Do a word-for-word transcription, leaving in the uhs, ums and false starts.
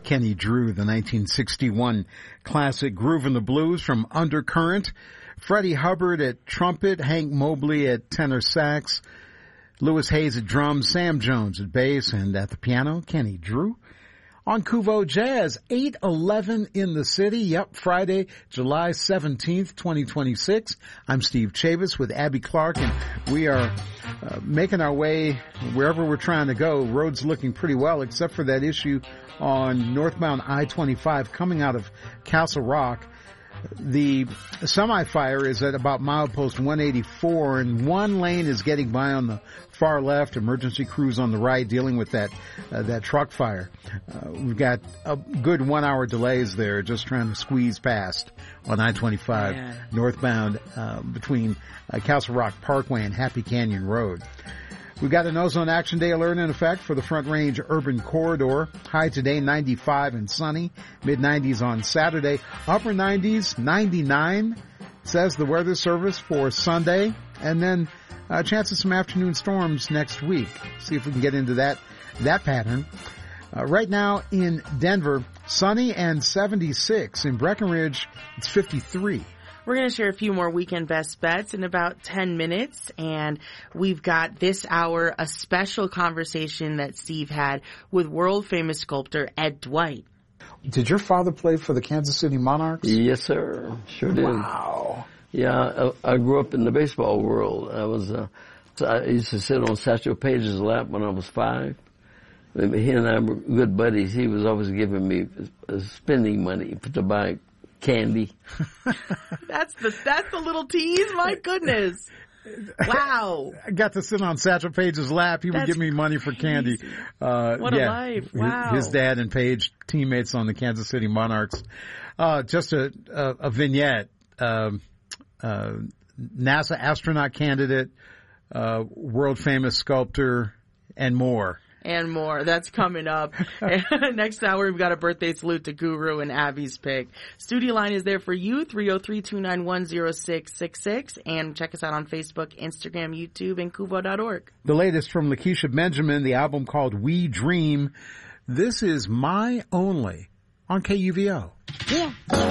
Kenny Drew, the nineteen sixty-one classic Groove in the Blues from Undercurrent. Freddie Hubbard at trumpet, Hank Mobley at tenor sax, Lewis Hayes at drums, Sam Jones at bass, and at the piano, Kenny Drew. On Kuvo Jazz, eight eleven in the city. Yep, Friday, July seventeenth, twenty twenty-six. I'm Steve Chavis with Abby Clark, and we are uh, making our way wherever we're trying to go. Road's looking pretty well, except for that issue on northbound I twenty-five coming out of Castle Rock. The semi-fire is at about milepost one eighty-four, and one lane is getting by on the far left. Emergency crews on the right dealing with that uh, that truck fire. Uh, we've got a good one-hour delays there, just trying to squeeze past on I twenty-five yeah. northbound uh, between uh, Castle Rock Parkway and Happy Canyon Road. We've got an ozone action day alert in effect for the Front Range Urban Corridor. High today, ninety-five and sunny. mid nineties on Saturday. Upper nineties, ninety-nine, says the Weather Service for Sunday. And then a chance of some afternoon storms next week. See if we can get into that, that pattern. Uh, right now in Denver, sunny and seventy-six. In Breckenridge, it's fifty-three. We're going to share a few more weekend best bets in about ten minutes, and we've got this hour a special conversation that Steve had with world-famous sculptor Ed Dwight. Did your father play for the Kansas City Monarchs? Yes, sir. Sure did. Wow. Yeah, I, I grew up in the baseball world. I was, uh, I used to sit on Satchel Paige's lap when I was five. He and I were good buddies. He was always giving me spending money to buy candy. that's the that's the little tease. My goodness! Wow! I got to sit on Satchel Paige's lap. He that's would give me money for candy. Uh, what yeah, a life! Wow! His, his dad and Paige, teammates on the Kansas City Monarchs. Uh, just a, a, a vignette. Um, uh, NASA astronaut candidate, uh, world famous sculptor, and more. And more. That's coming up. Next hour, we've got a birthday salute to Guru and Abby's pick. Studio line is there for you, three oh three, two nine one, oh six six six. And check us out on Facebook, Instagram, YouTube, and kuvo dot org. The latest from Lakeisha Benjamin, the album called We Dream. This is My Only on K U V O. Yeah.